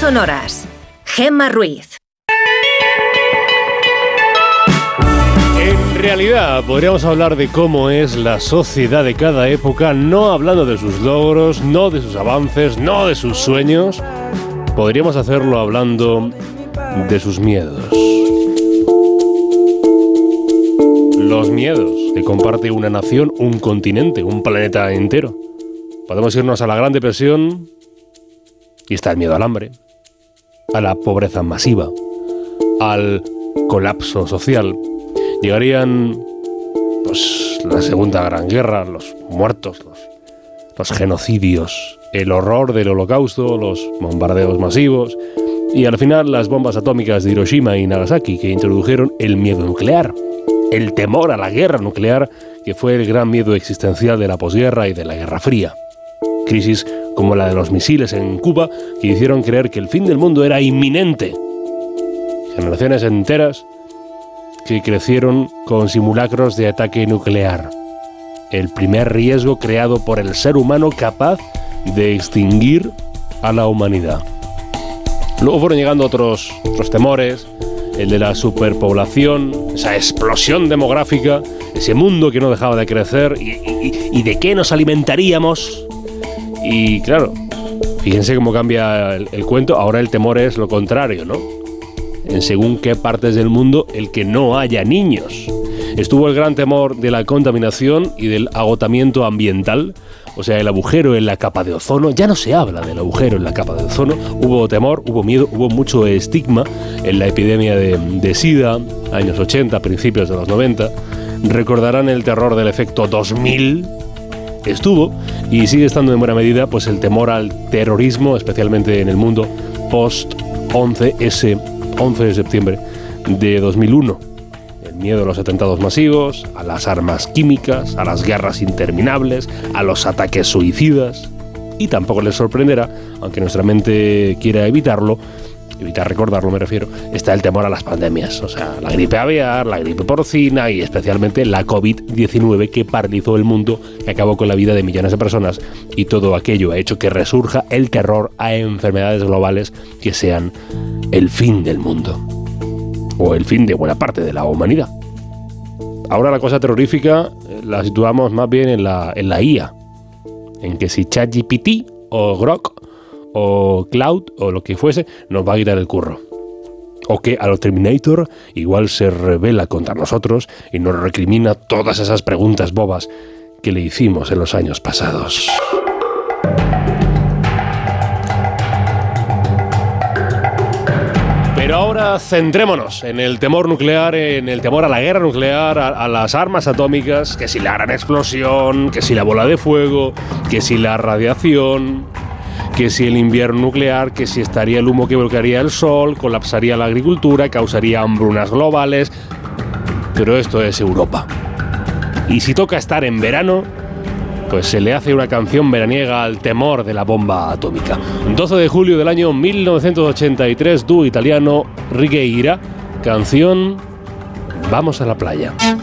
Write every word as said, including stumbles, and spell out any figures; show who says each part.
Speaker 1: sonoras. Gemma Ruiz.
Speaker 2: En realidad, podríamos hablar de cómo es la sociedad de cada época, no hablando de sus logros, no de sus avances, no de sus sueños. Podríamos hacerlo hablando de sus miedos. Los miedos que comparte una nación, un continente, un planeta entero. Podemos irnos a la Gran Depresión y está el miedo al hambre, a la pobreza masiva, al colapso social. Llegarían pues la Segunda Gran Guerra, los muertos, los, los genocidios, el horror del Holocausto, los bombardeos masivos y al final las bombas atómicas de Hiroshima y Nagasaki, que introdujeron el miedo nuclear, el temor a la guerra nuclear, que fue el gran miedo existencial de la posguerra y de la Guerra Fría. Crisis como la de los misiles en Cuba, que hicieron creer que el fin del mundo era inminente. Generaciones enteras que crecieron con simulacros de ataque nuclear. El primer riesgo creado por el ser humano capaz de extinguir a la humanidad. Luego fueron llegando otros, otros temores, el de la superpoblación, esa explosión demográfica, ese mundo que no dejaba de crecer y, y, y de qué nos alimentaríamos. Y claro, fíjense cómo cambia el, el cuento. Ahora el temor es lo contrario, ¿no? En según qué partes del mundo, el que no haya niños. Estuvo el gran temor de la contaminación y del agotamiento ambiental, o sea, el agujero en la capa de ozono. Ya no se habla del agujero en la capa de ozono. Hubo temor, hubo miedo, hubo mucho estigma en la epidemia de, de SIDA, años ochenta, principios de los noventa. Recordarán el terror del efecto dos mil. Estuvo y sigue estando en buena medida pues el temor al terrorismo, especialmente en el mundo post once ese once de septiembre de dos mil uno. El miedo a los atentados masivos, a las armas químicas, a las guerras interminables, a los ataques suicidas. Y tampoco les sorprenderá, aunque nuestra mente quiera evitarlo, evitar recordarlo me refiero, está el temor a las pandemias, o sea, la gripe aviar, la gripe porcina y especialmente la covid diecinueve, que paralizó el mundo, que acabó con la vida de millones de personas, y todo aquello ha hecho que resurja el terror a enfermedades globales que sean el fin del mundo, o el fin de buena parte de la humanidad. Ahora la cosa terrorífica la situamos más bien en la, en la I A, en que si ChatGPT o Grok o Cloud o lo que fuese nos va a quitar el curro, o que a los Terminator igual se rebela contra nosotros y nos recrimina todas esas preguntas bobas que le hicimos en los años pasados. Pero ahora centrémonos en el temor nuclear, en el temor a la guerra nuclear, a, a las armas atómicas, que si la gran explosión, que si la bola de fuego, que si la radiación, que si el invierno nuclear, que si estaría el humo que bloquearía el sol, colapsaría la agricultura, causaría hambrunas globales. Pero esto es Europa. Y si toca estar en verano, pues se le hace una canción veraniega al temor de la bomba atómica. doce de julio del año mil novecientos ochenta y tres, dúo italiano Righeira, canción Vamos a la playa.